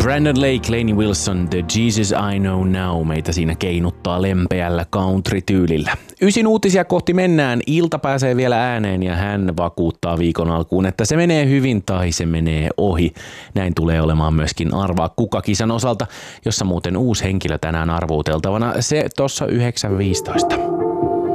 Brandon Lake, Lainey Wilson, The Jesus I Know Now meitä siinä keinuttaa lempeällä country-tyylillä. 9 uutisia kohti mennään, ilta pääsee vielä ääneen ja hän vakuuttaa viikon alkuun, että se menee hyvin tai se menee ohi. Näin tulee olemaan myöskin Arvaa kuka-kisan osalta, jossa muuten uusi henkilö tänään arvuuteltavana, se tossa 9.15.